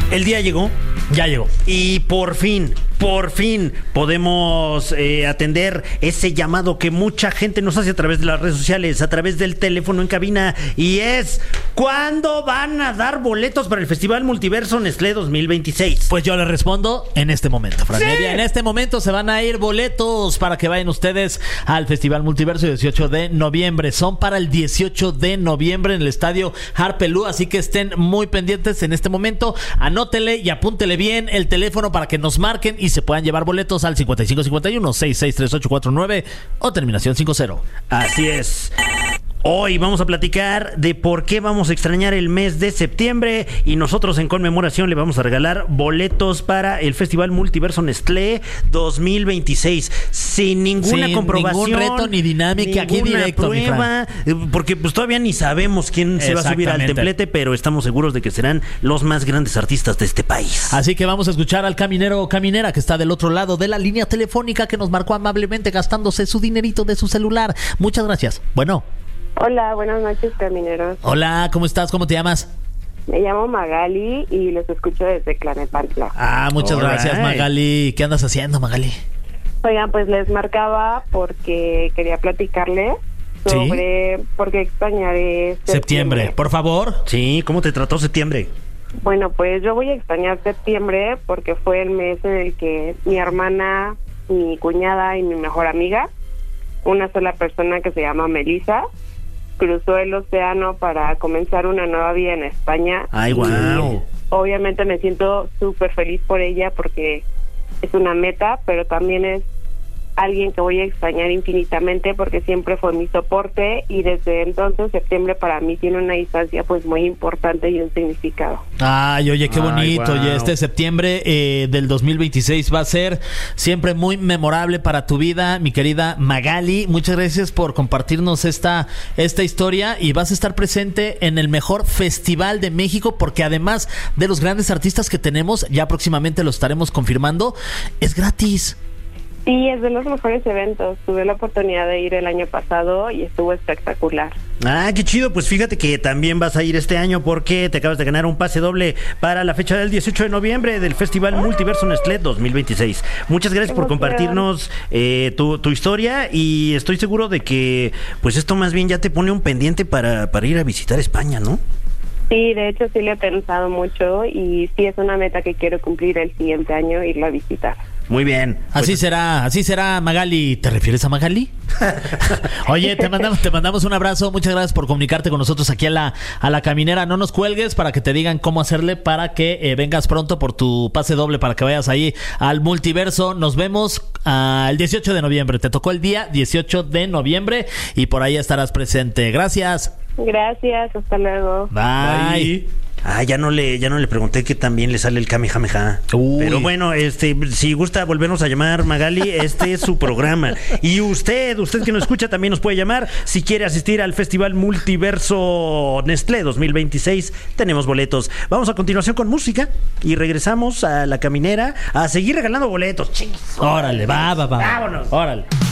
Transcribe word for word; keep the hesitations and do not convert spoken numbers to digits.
El día llegó. Ya llegó. Y por fin, por fin podemos eh, atender ese llamado que mucha gente nos hace a través de las redes sociales, a través del teléfono en cabina. Y es, ¿cuándo van a dar boletos para el Festival Multiverso Nestlé dos mil veintiséis? Pues yo le respondo en este momento, Fran ¡Sí! Evia. En este momento se van a ir boletos para que vayan ustedes al Festival Multiverso dieciocho de noviembre. Son para el dieciocho de noviembre en el estadio Harpelú, así que estén muy pendientes en este momento. Anótele y apúntele bien el teléfono para que nos marquen y se puedan llevar boletos al cincuenta y cinco cincuenta y uno, sesenta y seis treinta y ocho cuarenta y nueve o terminación cincuenta. Así es. Hoy vamos a platicar de por qué vamos a extrañar el mes de septiembre y nosotros en conmemoración le vamos a regalar boletos para el Festival Multiverso Nestlé dos mil veintiséis sin ninguna Sin comprobación, ningún reto ni dinámica, aquí ninguna directo, mi prueba, porque pues todavía ni sabemos quién se va a subir al Exactamente. templete, pero estamos seguros de que serán los más grandes artistas de este país. Así que vamos a escuchar al caminero o caminera que está del otro lado de la línea telefónica que nos marcó amablemente gastándose su dinerito de su celular. Muchas gracias. Bueno. Hola, buenas noches, camineros. Hola, ¿cómo estás? ¿Cómo te llamas? Me llamo Magali y los escucho desde Tlanepantla. Ah, muchas All gracias, right. Magali. ¿Qué andas haciendo, Magali? Oigan, pues les marcaba porque quería platicarles sobre por qué extrañaré septiembre. Septiembre, por favor. Sí, ¿cómo te trató septiembre? Bueno, pues yo voy a extrañar septiembre porque fue el mes en el que mi hermana, mi cuñada y mi mejor amiga, una sola persona que se llama Melissa, cruzó el océano para comenzar una nueva vida en España. Ay, Y wow. obviamente me siento súper feliz por ella porque es una meta, pero también es alguien que voy a extrañar infinitamente porque siempre fue mi soporte y desde entonces septiembre para mí tiene una distancia pues muy importante y un significado. Ay, oye, qué Ay, bonito. wow. Oye, este septiembre eh, del dos mil veintiséis va a ser siempre muy memorable para tu vida, mi querida Magali. Muchas gracias por compartirnos esta, esta historia y vas a estar presente en el mejor festival de México porque además de los grandes artistas que tenemos, ya próximamente lo estaremos confirmando, es gratis. Sí, es de los mejores eventos. Tuve la oportunidad de ir el año pasado y estuvo espectacular. Ah, qué chido, pues fíjate que también vas a ir este año porque te acabas de ganar un pase doble para la fecha del dieciocho de noviembre del Festival Multiverso Nestlé dos mil veintiséis. Muchas gracias por compartirnos eh, tu, tu historia y estoy seguro de que pues esto más bien ya te pone un pendiente para, para ir a visitar España, ¿no? Sí, de hecho sí lo he pensado mucho y sí es una meta que quiero cumplir el siguiente año, irla a visitar. Muy bien. Así Pues, será, así será, Magali. ¿Te refieres a Magali? Oye, te mandamos, te mandamos un abrazo. Muchas gracias por comunicarte con nosotros aquí a la, a la caminera. No nos cuelgues para que te digan cómo hacerle para que eh, vengas pronto por tu pase doble para que vayas ahí al multiverso. Nos vemos uh, el dieciocho de noviembre. Te tocó el día dieciocho de noviembre y por ahí estarás presente. Gracias. Gracias, hasta luego. Bye. Ah, ya no le, ya no le pregunté que también le sale el Kamehameha. Uy. Pero bueno, este, si gusta volvernos a llamar, Magali, este es su programa. Y usted, usted que nos escucha, también nos puede llamar. Si quiere asistir al Festival Multiverso Nestlé dos mil veintiséis, tenemos boletos. Vamos a continuación con música y regresamos a la caminera a seguir regalando boletos. Chingos. Órale, va, va, va. Vámonos. Órale.